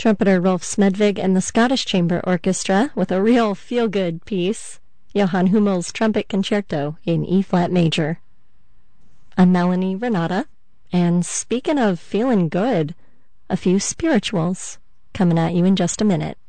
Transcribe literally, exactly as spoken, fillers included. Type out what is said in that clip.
Trumpeter Rolf Smedvig and the Scottish Chamber Orchestra with a real feel-good piece, Johann Hummel's Trumpet Concerto in E-flat major. I'm Melanie Renata, and speaking of feeling good, a few spirituals coming at you in just a minute.